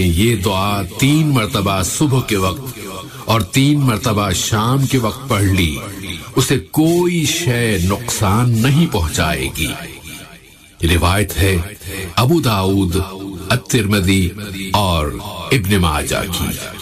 ये दुआ 3 मरतबा सुबह के वक्त और 3 मरतबा शाम के वक्त पढ़ ली, उसे कोई शय नुकसान नहीं पहुंचाएगी। रिवायत है अबू दाऊद, अत-तिरमिज़ी और इब्न माजा की।